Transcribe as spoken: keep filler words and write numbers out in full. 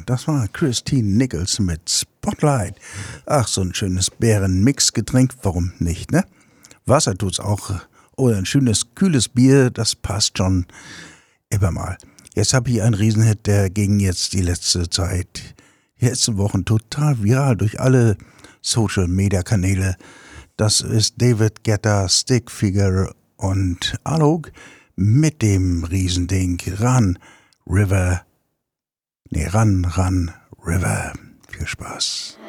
das war Christine Nichols mit Spotlight. Ach, so ein schönes Bärenmix-Getränk, warum nicht, ne? Wasser tut's auch. Oder ein schönes, kühles Bier, das passt schon immer mal. Jetzt habe ich einen Riesenhit, der ging jetzt die letzte Zeit, die letzten Wochen total viral durch alle Social-Media-Kanäle. Das ist David Guetta, Stickfigure und Alok mit dem Riesending Run River. Nee, Run, Run, River. Viel Spaß.